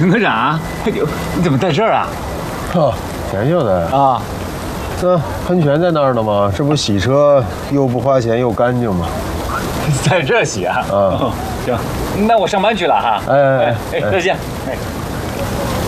陈科长，你怎么在这儿啊？ 哦，天晓得啊， 这喷泉在那儿呢吗？这不洗车又不花钱又干净吗？ 在这儿洗啊？ 啊， 行，那我上班去了哈。 哎， 再见。哎。